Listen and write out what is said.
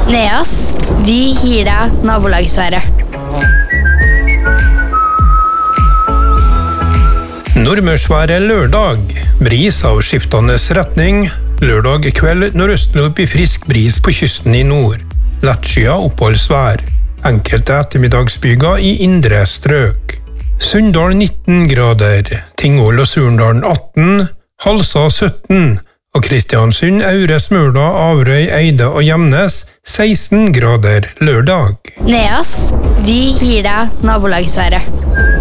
Neas, vi gir deg nabolagsværet. Nordmørsværet lørdag. Bris av skiftende retning. Lørdag kveld nordøstlig frisk bris på kysten i nord. Lettskyet oppholdsvær. Enkelte ettermiddagsbyger i indre strøk. Sunndal 19 grader. Tingvoll og Surndalen 18. Halsa 17. Og Kristiansund, Aure, Smøla, Averøy, Eide og Gjemnes 16 grader lørdag. Neas, vi gir deg nabolagsværet.